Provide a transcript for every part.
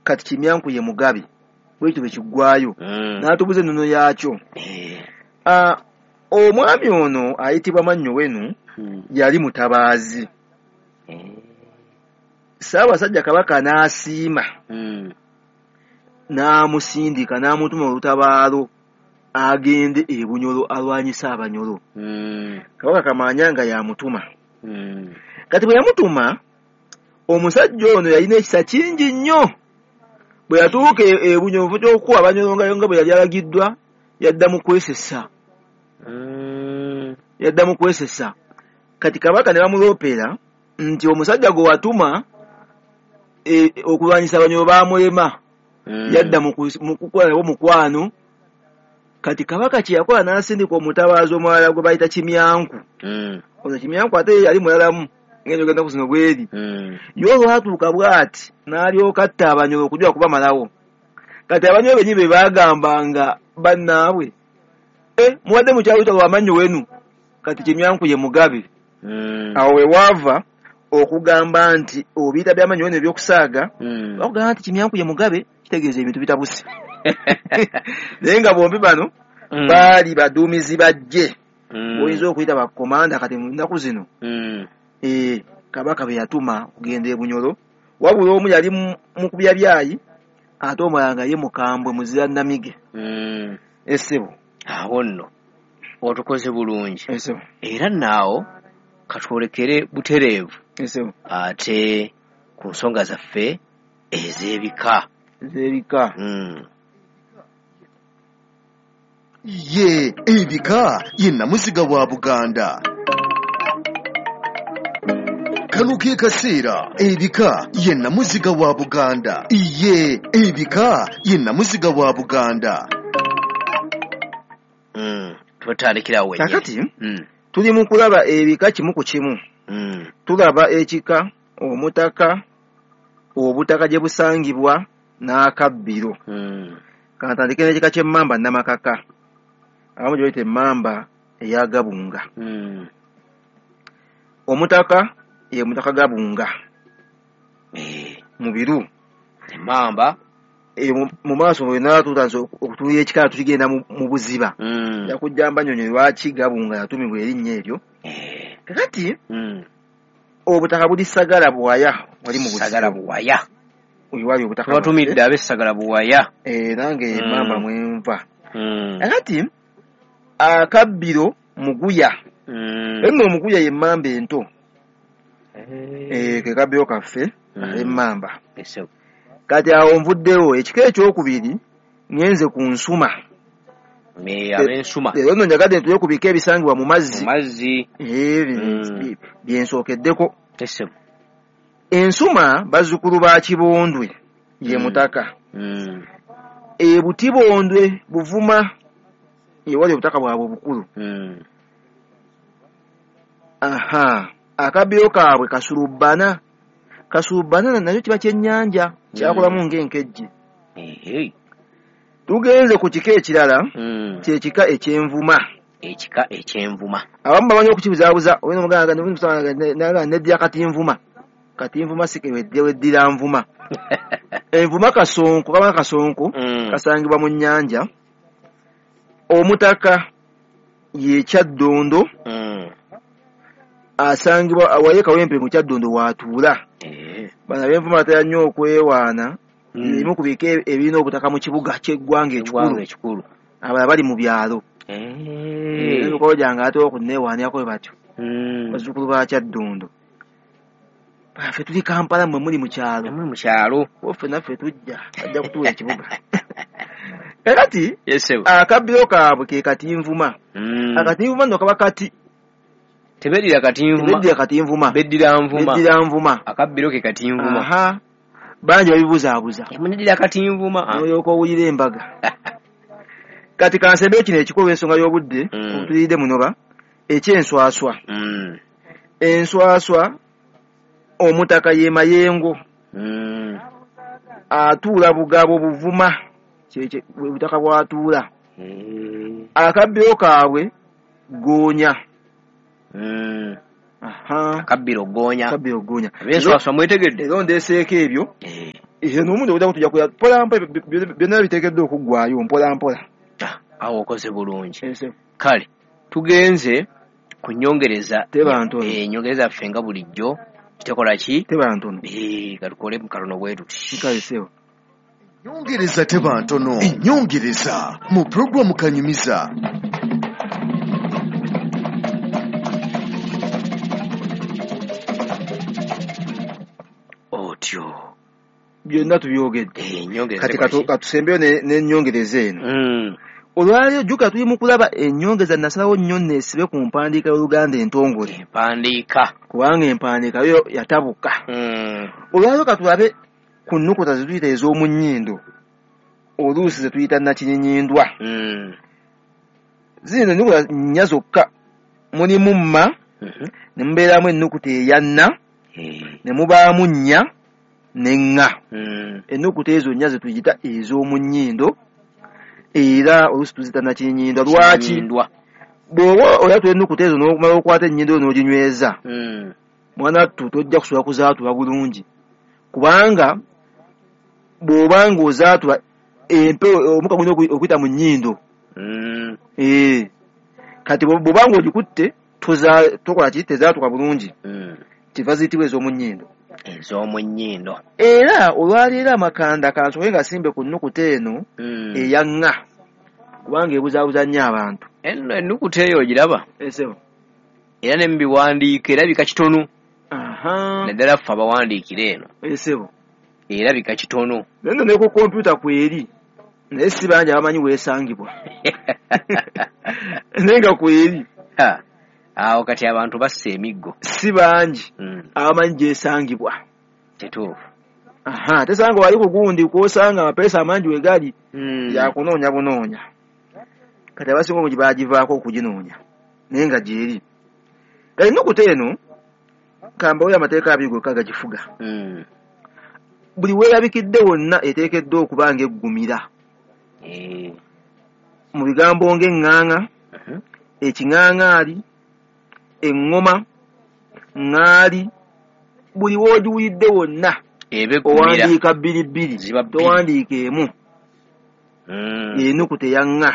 kati Kimyanku ye Mugabe bwekyo bwekiggwayo n'atubuza ennono yaakyo. Omwami ono ayitibwa Manyowenu yali mutabaazi. Ssaabasajja Kabaka n'asiima n'amusindika n'amutuma olutabaalo agende e Bunyoro alwanyise Abanyoro. Kabaka Kamaanya nga yamutuma. Kati bwe yamutuma, omusajja ono yalina ekisa kingi nnyo. Bwe yatuuka e Bunyoro ky'okukuba Abanyoro nga bwe yali alagiddwa, yaddamu kwesesa. Kati Kabaka ne bamuloopera nti omusajja gwe watuma okulwanyisa Abanyoro baamulema. Yadda mu kukola nabo mukwano. Kati Kabaka kye yakola n'asindika omutabaazi omulala gwe bayita Kimyanku. Ono Kimyanku ate yali mulalamu ng'enjoka ennaku zino bweri. Yo olwatuuka bw'ati n'alyoka atta Abanyoro okujja kubamalawo. Kati Abanyoro bennyini be baagambanga bannaabwe, muwadde mukyalo kitalo Manyowenu, kati Kimyanku ye Mugabe. Awo we waava okugamba nti obiyita bya Manyowenu ebyokusaaga, bakugamba nti Kimyanku ye Mugabe, kitegeeza ebintu bitabuse. Naye nga bombi bano baali baduumizi bajje, oyinza okuyita bakomanda kati mu nnaku zino. Kabaka be yatuma kugenda e Bunyoro, wabula omu yali mukubya byayi, ate omulala nga ye mukambwe muzira Namige. Essebo awo nno otukoze bulungi. Essebo Era naawo katwolekere butereevu ate ku nsonga zaffe ez'ebika. Ye ebika ye Namuziga wa Buganda. Kano ke kaseera ebika ye Namuziga wa Buganda. Ye ebika ye Namuziga wa Buganda. Tutandikira wenye. Kakati tuli mu kulaba ebika kimu ku kimu. Tulaba ekika, omutaka, obutaka gye busangibwa n'akabbiro. Kantandike n'ekika ky'emmamba Namakaka. Abamu gye bayita emmamba eya Gabunga. Omutaka ye Mutaka Gabunga. Mu biru emmamba mu maaso bwe n'atuutanze okutuulira ekikala tukigenda mu buziba. Yakujjamba nnyonyo lwaki Gabunga yatumibwa erinnya eryo. Kakati obutaka buli Sagala Buwaya wali mu buziba. Sagala Buwaya wali obutaka batumidde ab'e Sagala Buwaya. Nange emmamba mwenva. Kakati akabbiro Muguya. Enno Muguya ye emmamba ento. Ke kabbiro kaffe emmamba. Kati awo nvuddewo ekika ekyokubiri ngenze ku nsuma. Ab'ensuma leero nno njagadde ntule ku bika ebisangibwa mu mazzi. Byensookeddeko. Ensuma bazzukulu ba Kibondwe ye Mutaka. Butibondwe Buvuma ye wali obutaka bwabwe obukulu. Akabbiro kaabwe Kasulubbana. Kasulubbana nakyo kiba kyennyanja kyakolamu ng'enkejje. Tugenze ku kika ekirala kyekika eky'envuma. Abamu bamanyi okukibuzaabuza olina omuganga neddira katinvuma. Katinvuma si weddira nvuma. Envuma kasonko, kabanga kasonko kasangibwa mu nnyanja. Omutaka ye Kyaddondo. Asangibwa awaye Kawempe mu Kyaddondo waatuula. Bana b'envuma batera nnyo okwewaana. Ebimu ku bika ebirina obutaka mu kibuga ky'eggwanga ekikulu. Abalala bali mu byalo. Emikolo gyange ate okunneewaanirako batyo. Bazzukulu ba Kyaddondo. Ffe tuli Kampala mwe muli mu kyalo. Ffe naffe tujja ajja kutuula ekibuga. Kakati akabbiro kaabwe ke Katinvuma. Akatinvuma nno kaba kati. Tebeddira Katinvuma. Beddira Nvuma. Akabbiro ke Katinvuma. Bangi babibuzaabuza. Emuneddira Katinvuma. Olyoka owulira embaga. Kati kansembe kino ekikolwa ensonga y'obudde obutuliridde munoba eky'enswaswa. Enswaswa Omutaka ye Mayengo. Atuula Bugabo Buvuma. Butaka bw'atuula. Akabbiro kaabwe Goonya. Akabbiro Goonya. Akabbiro Goonya. Enswaswa mwetegedde. Ero ndeeseeko ebyo n'omuntu ojja kutujja kuya mpola byonna biteekeddwa okuggwayo mpola mpola. Awo okoze bulungi. Kale tugenze ku nnyongereza. Teba ntono. Nnyongereza ffe nga bulijjo kitekola ki? Teba ntono. Katukole mu kalono bwetu. Kalesewo. Ennyongereza teba ntono. Ennyongereza mu programu Kanyumiza. Otyo. Byonna tubyogedde. Kati katusembeyo n'ennyongereza eno. Olwaleero jjuka tuli mu kulaba ennyongeza nasalawo nnyo neesibe ku mpandiika y'Oluganda entongole. Empandiika. Kubanga empandiika yo yatabuka. Olwaleero katulabe ku nnukuta ze tuyita ez'omu nnyindo. Oluusi ze tuyita nakinyinyindwa. Zino ennukuta nnya zokka. Mulimu mma, ne mubeeramu ennukuta eya nna, ne mubaamu nnya, ne ŋŋa. Ennukuta ezo nnya ze tuyita ez'omu nnyindo. Era oluusi tuzita nakinyinyindwa. Lwaki? Bw'oba oyatula ennukuta ezo n'okumala okukwata ennyindo n'oginyweza, mwana wattu tojja kusobola kuzaatula bulungi. Kubanga bw'oba ng'ozaatula omukka gulina okuyita mu nnyindo. Kati bw'oba ng'ogikutte tokola ki? Tezaatuka bulungi. Kiva ziyitibwa ez'omu nnyindo. Ez'omu nnyindo. Era olwaleero amakanda kansoke gasimbe ku nnukuta eno eya ŋŋa. Kubanga ebuzaabuza nnyo abantu. Ennukuta eyo ogiraba? Esebo. Era ne mu biwandiiko erabika kitono. Naddala ffe abawandiikira eno. Esebo. Erabika kitono. Nendo ne ku kompyuta kweri. Naye si bangi abamanyi weesangibwa. Nenga kweri. Awo kati abantu bassa emiggo. Si bangi abamanyi gyesangibwa. Kituufu. Tesanga wali ku gundi kw'osanga amapeesa amangi we gali yakunoonya bunoonya. Kati abasinga obungi baagivaako okuginoonya naye nga gyeri. Kati ennukuta eno kambawo amateeka abiri gokka gagifuga. Buli weerabikidde wonna eteekeddwa okuba ng'eggumira. Mu bigambo ng'eŋŋaŋa, ekiŋaŋaali, eŋŋoma, ŋŋaali, buli w'ogiwulidde wonna owandiika bbiribbiri, towandiika emu. Ennukuta eya ŋŋa.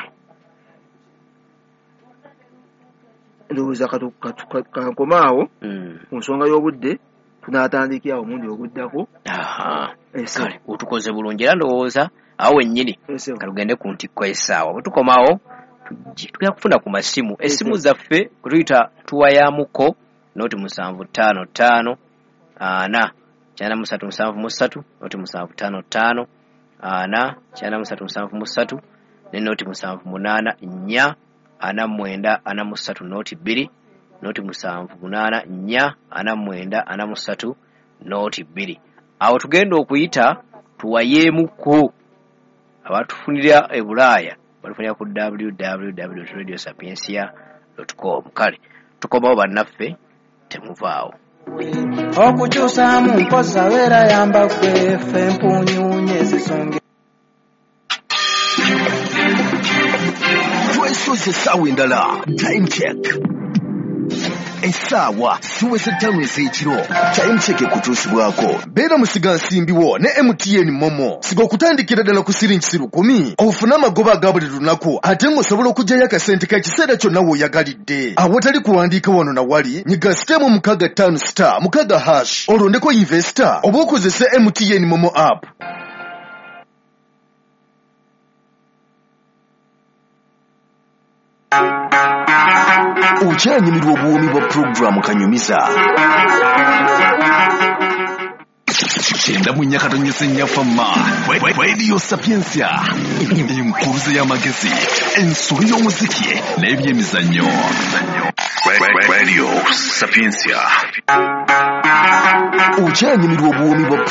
Ndowooza kankomaawo ku nsonga y'obudde tunaatandikira awo omundi oguddako. Kale otukoze bulungi era ndowooza awo wennyini kalugende ku ntikko essaawa. Bwe tukomaawo tugenda kufuna ku masimu. Essimu zaffe kwe tuyita tuwayaamuko noti 755 ana 9373 noti 755 ana 9373 ne noti 784 nya ana 9 ana 3 noti 2 noti 784 nya ana 9 ana 3 noti 2. Awo tugenda okuyita tuwayeemuko. Abatufunira e Bulaaya balifunira ku www.radiosapiensia.com. Kale tukomawo bannaffe temuvaawo. Okukyusaamu mposa beera yamba gwe ffe empunyuunye zisonge. Twesoze essaawa endala. Time check. Essaawa siweze 5 ez'ekiro. Time check ekutuusibwako. Beera musigansimbiwo ne MTN Momo. Siga okutandikira ddala ku siringi 10 ofune amagoba aga buli lunaku ate ng'osobola okuggyayo akasente ka kiseera kyonna w'oyagalidde. Awatali kuwandiika wano na wali nyiga sitemu 65*6 olondeko investor oba okozese MTN Momo app. Okyanyumirwa obuwoomi bwa pulogulaamu Kanyumiza. Kyenda mu nnyakatonnyesa ennyafamma Radio Sapiensia, enkuluze y'amagezi, ensobi y'omuziki n'ebyemizannyo. Radio Sapiensia. Okyanyumirwa obuwoomi bwa